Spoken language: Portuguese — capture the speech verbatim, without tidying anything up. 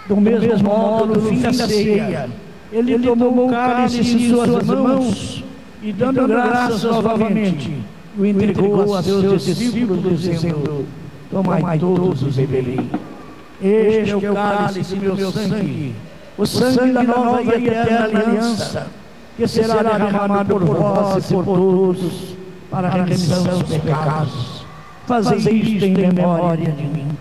Do mesmo modo, no fim da ceia, ele tomou o cálice em suas mãos e, dando graças novamente, o entregou a seus discípulos, dizendo: tomai todos e bebei. Este é o cálice, meu sangue, o sangue da nova e eterna aliança, que será derramado por vós e por todos, para a remissão dos pecados. Fazei isto em memória de mim.